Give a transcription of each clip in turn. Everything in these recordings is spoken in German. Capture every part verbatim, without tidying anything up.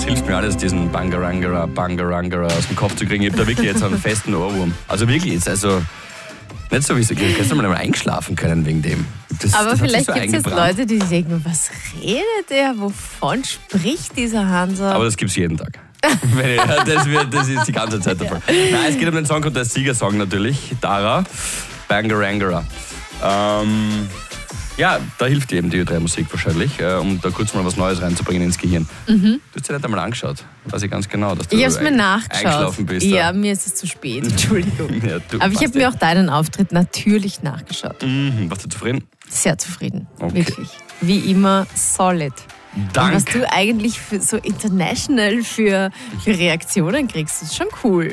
hilft mir alles, diesen Bangarangara, Bangarangara aus dem Kopf zu kriegen. Ich habe da wirklich jetzt einen festen Ohrwurm. Also wirklich jetzt, also nicht so wie es geht. Kannst du mal einschlafen können wegen dem. Das, Aber das vielleicht so gibt es jetzt Leute, die denken, was redet der? Wovon spricht dieser Hansa? Aber das gibt es jeden Tag. Wenn ich, das, wird, das ist die ganze Zeit der Fall. Nein, es geht um den Song Contest Siegersong natürlich. Dara, Bangarangara. Ähm, ja, da hilft dir eben die Ö drei Musik wahrscheinlich, äh, um da kurz mal was Neues reinzubringen ins Gehirn. Mhm. Du hast dir nicht einmal angeschaut. Weiß ich ganz genau, dass du ich habe es mir nachgeschaut. eingeschlafen bist. Ja, mir ist es zu spät. Entschuldigung. Ja, du, Aber ich habe mir auch deinen Auftritt natürlich nachgeschaut. Mhm, warst du zufrieden? Sehr zufrieden. Okay. Wirklich. Wie immer solid. Danke. Und was du eigentlich für, so international für, für Reaktionen kriegst, ist schon cool.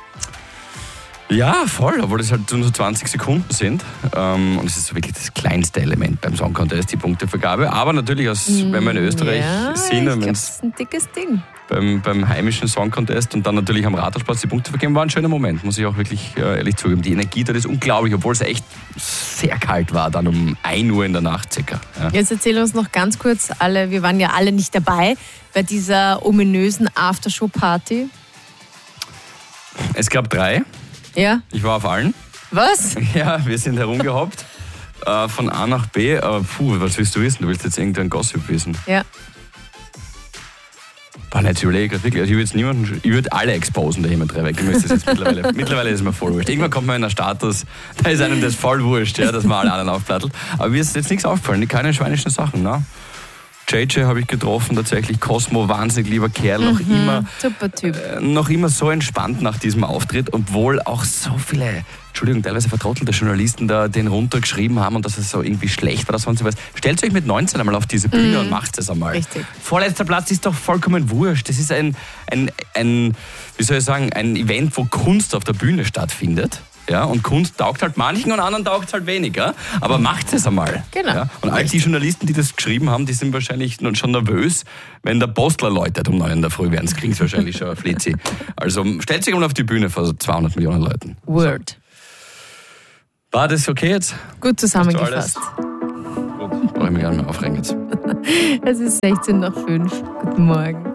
Ja, voll, obwohl das halt nur so zwanzig Sekunden sind. Ähm, und es ist so wirklich das kleinste Element beim Song Contest, die Punktevergabe. Aber natürlich, aus, wenn wir in Österreich ja, sind, ich und glaub, wenn das es ist ein dickes Ding. beim, beim heimischen Song Contest und dann natürlich am Rathausplatz die Punkte vergeben, war ein schöner Moment, muss ich auch wirklich äh, ehrlich zugeben. Die Energie dort ist unglaublich, obwohl es echt sehr kalt war, dann um ein Uhr in der Nacht circa. Ja. Jetzt erzähl uns noch ganz kurz, alle, wir waren ja alle nicht dabei bei dieser ominösen Aftershow-Party. Es gab drei. Ja? Ich war auf allen. Was? Ja, wir sind herumgehoppt äh, von A nach B. Aber puh, was willst du wissen? Du willst jetzt irgendein Gossip wissen. Ja. Boah, jetzt überlege ich gerade wirklich. Also ich würde jetzt niemanden, ich würde alle exposen, der jemand drei weg. Ich müsste das jetzt mittlerweile, mittlerweile ist es mir voll wurscht. Irgendwann kommt man in einen Status, da ist einem das voll wurscht, ja, dass man alle anderen aufplattelt. Aber mir ist jetzt nichts aufgefallen, keine schweinischen Sachen, ne? J J habe ich getroffen, tatsächlich. Cosmo, wahnsinnig lieber Kerl, noch Mhm, immer super Typ. äh, noch immer so entspannt nach diesem Auftritt, obwohl auch so viele, Entschuldigung, teilweise vertrottelte Journalisten da den runtergeschrieben haben und dass es so irgendwie schlecht war oder sonst was. Stellt euch mit neunzehn einmal auf diese Bühne Mhm. und macht es einmal. Richtig. Vorletzter Platz ist doch vollkommen wurscht. Das ist ein, ein, ein, wie soll ich sagen, ein Event, wo Kunst auf der Bühne stattfindet. Ja, und Kunst taugt halt manchen und anderen taugt es halt weniger. Aber macht es einmal. Genau. Ja, und all die Journalisten, die das geschrieben haben, die sind wahrscheinlich schon nervös, wenn der Postler läutet um neun in der Früh, werden es kriegen sie wahrscheinlich schon, Flitzi. Also stellt sich mal auf die Bühne vor zweihundert Millionen Leuten. Word. So. War das okay jetzt? Gut zusammengefasst. Gut, brauche ich mich gar nicht mehr aufregen jetzt. Es ist sechzehn nach fünf. Guten Morgen.